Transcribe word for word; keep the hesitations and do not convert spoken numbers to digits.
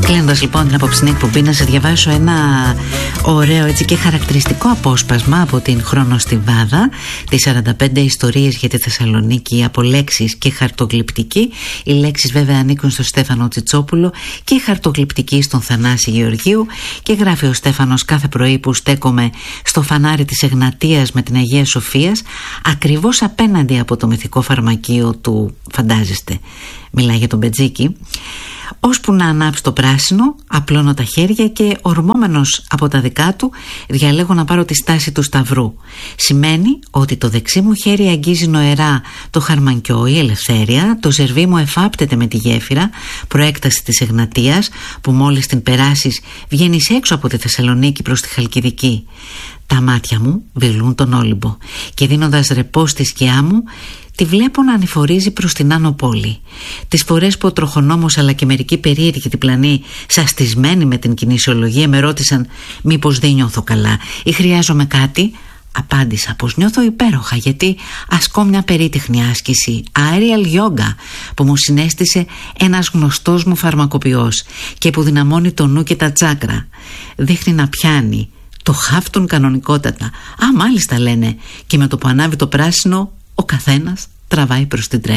Κλείνοντας λοιπόν την απόψινή εκπομπή, να σας διαβάσω ένα ωραίο έτσι και χαρακτηριστικό απόσπασμα από την Χρονοστιβάδα, τις σαράντα πέντε ιστορίες για τη Θεσσαλονίκη από λέξεις και χαρτογλυπτική. Οι λέξεις βέβαια ανήκουν στο Στέφανο Τσιτσόπουλο και η χαρτογλυπτική στον Θανάση Γεωργίου. Και γράφει ο Στέφανος: κάθε πρωί που στέκομαι στο φανάρι της Εγνατίας με την Αγία Σοφίας, ακριβώς απέναντι από το μυθικό φαρμακείο του, φαντάζεστε, μιλάει για τον Μπετζίκη, ώσπου να ανάψει το πράσινο, απλώνω τα χέρια και ορμόμενος από τα δικά του διαλέγω να πάρω τη στάση του σταυρού. Σημαίνει ότι το δεξί μου χέρι αγγίζει νοερά το χαρμανκιό, η ελευθέρεια, το ζερβί μου εφάπτεται με τη γέφυρα, προέκταση της Εγνατίας, που μόλις την περάσεις βγαίνεις έξω από τη Θεσσαλονίκη προς τη Χαλκιδική. Τα μάτια μου βιλούν τον Όλυμπο και δίνοντας ρεπό στη σκιά μου τη βλέπω να ανηφορίζει προς την Άνω Πόλη. Τις φορές που ο τροχονόμος αλλά και μερικοί περίεργοι διπλανοί, σαστισμένοι με την κινησιολογία, με ρώτησαν μήπως δεν νιώθω καλά ή χρειάζομαι κάτι, απάντησα πως νιώθω υπέροχα, γιατί ασκώ μια περίτεχνη άσκηση, aerial yoga, που μου συνέστησε ένας γνωστός μου φαρμακοποιός και που δυναμώνει το νου και τα τσάκρα. Δείχνει να πιάνει, το χάφτουν κανονικότατα. Α, μάλιστα, λένε, και με το που ανάβει το πράσινο ο καθένας τραβάει προς την τρέλα.